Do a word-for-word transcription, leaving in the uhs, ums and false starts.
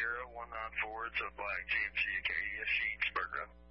zero one nine four. It's a black G M C Acadia, Sheetsburg Road.